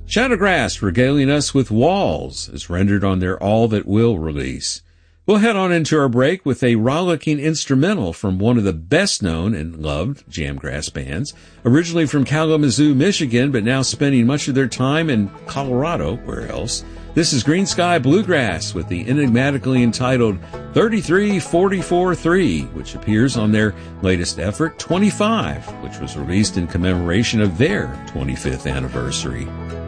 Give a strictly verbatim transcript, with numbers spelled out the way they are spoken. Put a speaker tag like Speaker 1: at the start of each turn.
Speaker 1: Shadowgrass regaling us with Walls, as rendered on their All That Will release. We'll head on into our break with a rollicking instrumental from one of the best-known and loved jamgrass bands, originally from Kalamazoo, Michigan, but now spending much of their time in Colorado, where else? This is Green Sky Bluegrass with the enigmatically entitled thirty-three forty-four three, which appears on their latest effort, twenty-five, which was released in commemoration of their twenty-fifth anniversary.